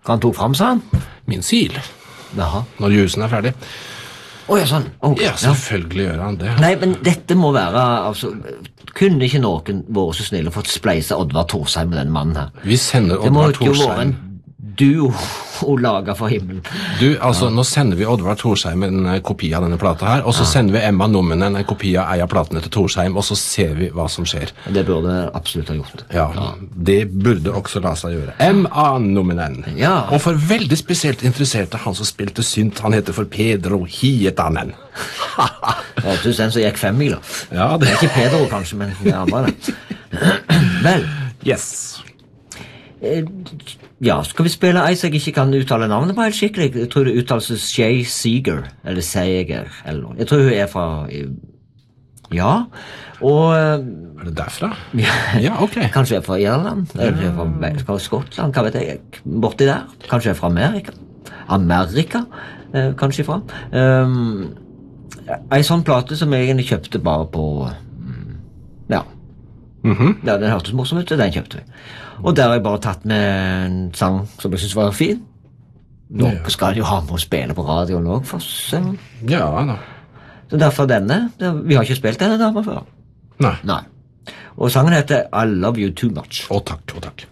Han tok frem, sa han? Min sil. Jaha. Når jusen er ferdig. Ja, sånn. Okay. Ja, selvfølgelig gjør han det. Nei, men dette må være, altså, kunne ikke noen vært så snill og fått spleise Oddvar Thorsheim med den mannen her? Vi sender Det må Oddvar ikke være en Thorsheim. duo å lage for himmelen. Du, altså, nå sender vi Oddvar Thorsheim en kopi av denne plata her, og så sender vi Emma Numminen en kopi av ei av platene til Thorsheim, og så ser vi hva som skjer. Det burde absolutt ha gjort. Ja, det burde også la seg gjøre. Emma Numminen. Ja. Og for veldig spesielt interesserte han som spilte synt, han heter for Pedro Hietanen. Ja, du den som gikk 5 mil, da. Ja, Det er ikke Pedro, kanskje, men det andre, det. Vel, Yes. ja, skal vi spille ei som jeg ikke kan uttale navnet på helt skikkelig? Jeg tror det uttales Shay Seeger, eller Seeger, eller noe. Jeg tror hun er fra... Ja, og... Er det derfra? Ja, ok. Kanskje er fra Irland, eller fra Skottland, hva vet jeg, borti der. Kanskje er fra Amerika. Amerika, kanskje fra. En sånn plate som jeg egentlig kjøpte bare på... Ja. Ja, den hørtes morsom ut, og den kjøpte vi. Og der har jeg bare tatt med en sang som jeg synes var fin. Noe skal jeg jo ha med å spille på radioen også, for så... Ja, da. Så derfor denne. Vi har ikke spilt denne damen før. Nei. Og sangen heter I Love You Too Much. Å takk, å takk.